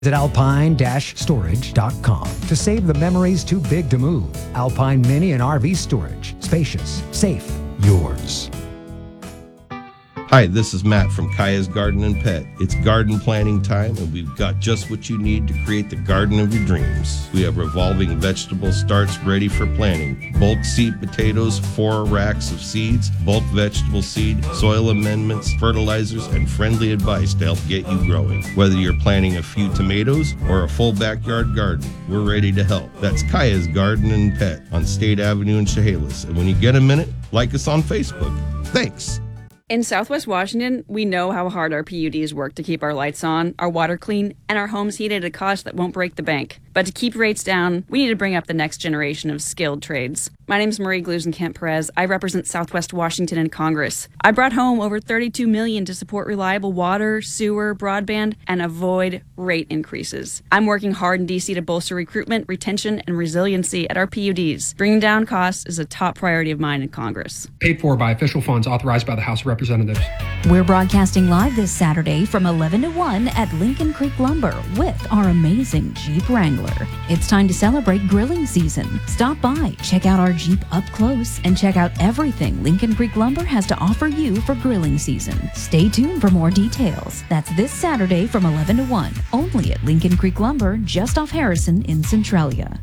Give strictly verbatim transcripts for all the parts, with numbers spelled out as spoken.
Visit alpine dash storage dot com to save the memories too big to move. Alpine Mini and R V Storage. Spacious, safe, yours. Hi, this is Matt from Kaya's Garden and Pet. It's garden planting time, and we've got just what you need to create the garden of your dreams. We have revolving vegetable starts ready for planting, bulk seed potatoes, four racks of seeds, bulk vegetable seed, soil amendments, fertilizers, and friendly advice to help get you growing. Whether you're planting a few tomatoes or a full backyard garden, we're ready to help. That's Kaya's Garden and Pet on State Avenue in Chehalis. And when you get a minute, like us on Facebook. Thanks. In Southwest Washington, we know how hard our P U Ds work to keep our lights on, our water clean, and our homes heated at a cost that won't break the bank. But to keep rates down, we need to bring up the next generation of skilled trades. My name is Marie Glusenkamp-Perez. I represent Southwest Washington in Congress. I brought home over thirty-two million dollars to support reliable water, sewer, broadband, and avoid rate increases. I'm working hard in D C to bolster recruitment, retention, and resiliency at our P U Ds. Bringing down costs is a top priority of mine in Congress. Paid for by official funds authorized by the House of Representatives. We're broadcasting live this Saturday from eleven to one at Lincoln Creek Lumber with our amazing Jeep Wrangler. It's time to celebrate grilling season. Stop by, check out our Jeep up close, and check out everything Lincoln Creek Lumber has to offer you for grilling season. Stay tuned for more details. That's this Saturday from eleven to one, only at Lincoln Creek Lumber, just off Harrison in Centralia.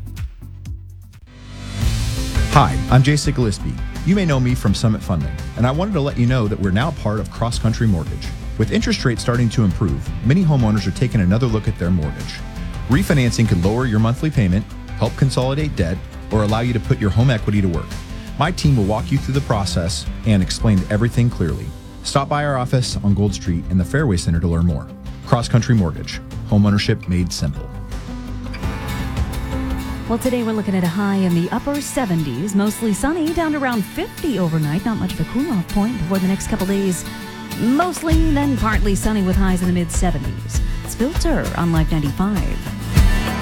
Hi, I'm Jay Gillespie. You may know me from Summit Funding, and I wanted to let you know that we're now part of Cross Country Mortgage. With interest rates starting to improve, many homeowners are taking another look at their mortgage. Refinancing could lower your monthly payment, help consolidate debt, or allow you to put your home equity to work. My team will walk you through the process and explain everything clearly. Stop by our office on Gold Street in the Fairway Center to learn more. Cross Country Mortgage, homeownership made simple. Well, today we're looking at a high in the upper seventies, mostly sunny, down to around fifty overnight. Not much of a cool-off point before the next couple days. Mostly, then partly sunny with highs in the mid seventies. It's Filter on Life ninety-five.